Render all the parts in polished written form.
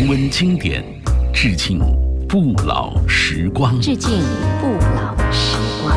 温经典，致敬不老时光。 致敬不老时光。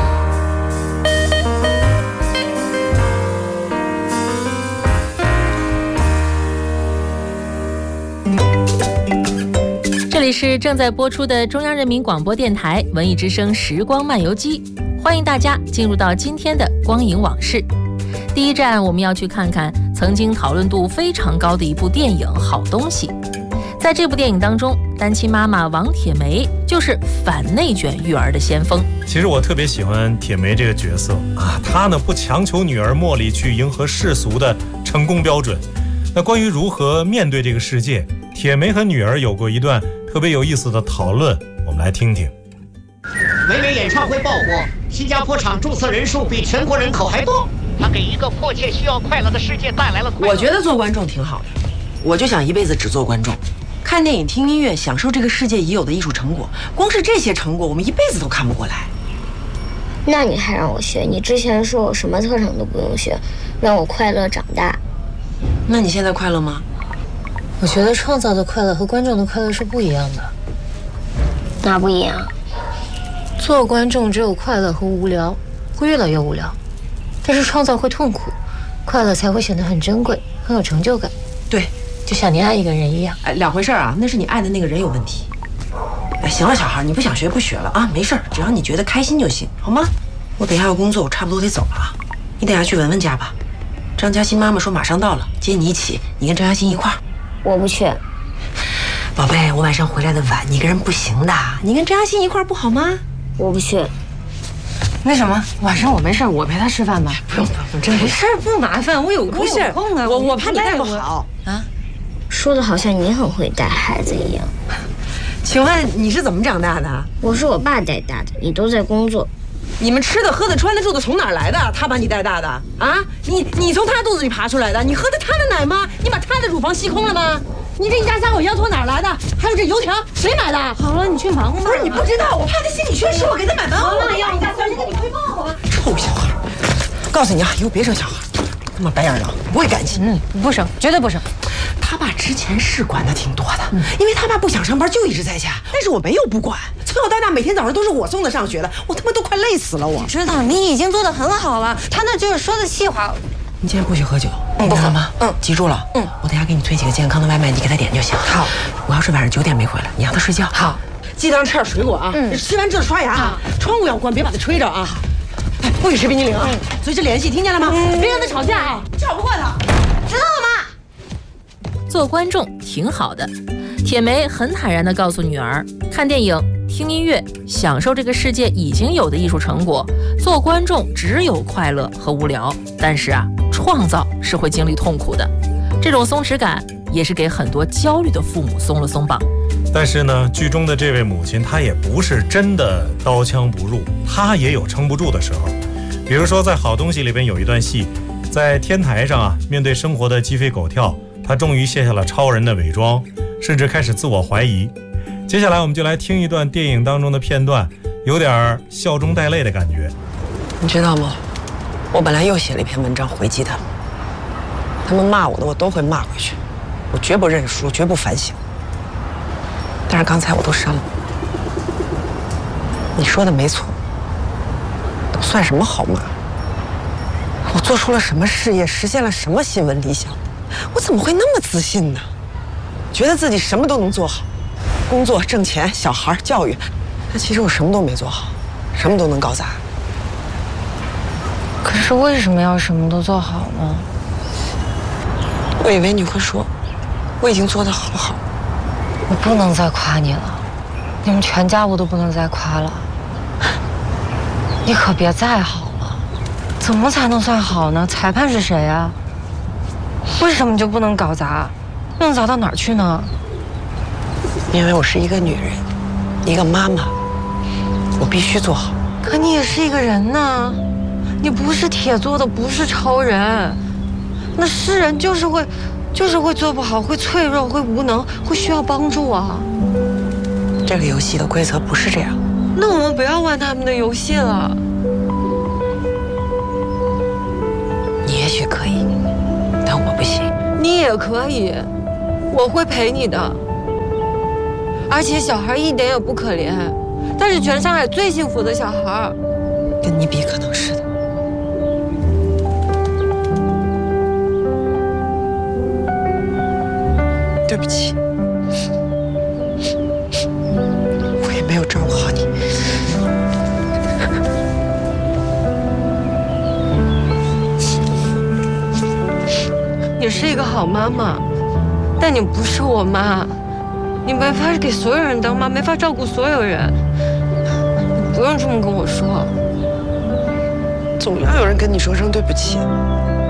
这里是正在播出的中央人民广播电台文艺之声时光漫游记，欢迎大家进入到今天的光影往事。第一站我们要去看看曾经讨论度非常高的一部电影《好东西》。在这部电影当中，单亲妈妈王铁梅就是反内卷育儿的先锋。 其实我特别喜欢铁梅这个角色啊，她呢不强求女儿茉莉去迎合世俗的成功标准。那关于如何面对这个世界，铁梅和女儿有过一段特别有意思的讨论，我们来听听。 唯美演唱会爆火，新加坡场注册人数比全国人口还多。他给一个迫切需要快乐的世界带来了快乐。 我觉得做观众挺好的，我就想一辈子只做观众，看电影、听音乐，享受这个世界已有的艺术成果。光是这些成果，我们一辈子都看不过来。 那你还让我学？你之前说我什么特长都不用学，让我快乐长大。 那你现在快乐吗？ 我觉得创造的快乐和观众的快乐是不一样的。 哪不一样？ 做观众只有快乐和无聊，会越来越无聊。但是创造会痛苦，快乐才会显得很珍贵，很有成就感。 对， 就像你爱一个人一样。 两回事啊，那是你爱的那个人有问题。行了，小孩，你不想学不学了啊，没事，只要你觉得开心就行，好吗？我等一下有工作，我差不多得走了，你等一下去文文家吧。张嘉欣妈妈说马上到了，接你一起，你跟张嘉欣一块儿。 我不去。 宝贝，我晚上回来的晚，你一个人不行的，你跟张嘉欣一块儿不好吗？ 我不去。 那什么，晚上我没事，我陪他吃饭吧。 不用，真没事，不麻烦，我有空啊。 我怕你带不好啊。说的好像你很会带孩子一样。 请问你是怎么长大的？ 我是我爸带大的，你都在工作。 你们吃的、喝的、穿的、住的从哪儿来的？他把你带大的啊？你从他肚子里爬出来的？你喝的他的奶吗？你把他的乳房吸空了吗？你这一家三口羊驼哪儿来的？还有这油条谁买的？ 好了，你去忙吧。 不是你不知道，我怕他心理缺失，我给他买完。我要一家三口，你汇报好吧？臭小孩！告诉你啊，以后别生小孩，他妈白眼狼，不会干净。 不生，绝对不生。 他爸之前是管的挺多的，因为他爸不想上班就一直在家，但是我没有不管，从小到大每天早上都是我送他上学的，我他妈都快累死了。我知道你已经做得很好了，他那就是说的气话。 你今天不许喝酒，不喝吗？记住了。我等下给你推几个健康的外卖，你给他点就行。好，我要是晚上9点没回来，你让他睡觉。好，记得让吃点水果啊。吃完之后刷牙，窗户要关，别把它吹着啊。不许吃冰激凌啊，随时联系，听见了吗？别让他吵架啊，吵不过他，知道了吗？ 做观众挺好的，铁梅很坦然地告诉女儿，看电影、听音乐，享受这个世界已经有的艺术成果。做观众只有快乐和无聊，但是创造是会经历痛苦的。这种松弛感也是给很多焦虑的父母松了松绑。 但是呢，剧中的这位母亲，她也不是真的刀枪不入，她也有撑不住的时候。比如说在《好东西》里边有一段戏，在天台上面对生活的鸡飞狗跳，她终于卸下了超人的伪装，甚至开始自我怀疑。接下来我们就来听一段电影当中的片段，有点笑中带泪的感觉。 你知道吗？我本来又写了一篇文章回击他们，他们骂我的我都会骂回去，我绝不认输，绝不反省。但是刚才我都删了。你说的没错，都算什么好骂？我做出了什么事业，实现了什么新闻理想？我怎么会那么自信呢？觉得自己什么都能做好，工作、挣钱、小孩、教育，但其实我什么都没做好，什么都能搞砸。 可是为什么要什么都做好呢？ 我以为你会说，我已经做得好好。 我不能再夸你了，你们全家我都不能再夸了。你可别再好了，怎么才能算好呢？裁判是谁啊？为什么就不能搞砸？能砸到哪儿去呢？ 因为我是一个女人，一个妈妈，我必须做好。 可你也是一个人呢，你不是铁做的，不是超人。那是人就是会做不好，会脆弱，会无能，会需要帮助啊。 这个游戏的规则不是这样。 那我们不要玩他们的游戏了。 你也许可以，但我不行。 你也可以，我会陪你的。 而且小孩一点也不可怜，他是全上海最幸福的小孩。 跟你比，可能是的。对不起，我也没有照顾好你。 你是一个好妈妈，但你不是我妈，你没法给所有人当妈，没法照顾所有人。你不用这么跟我说。 总要有人跟你说声对不起。